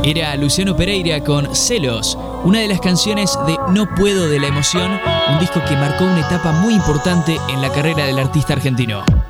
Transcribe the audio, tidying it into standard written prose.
Era Luciano Pereira con Celos, una de las canciones de No Puedo de la Emoción, un disco que marcó una etapa muy importante en la carrera del artista argentino.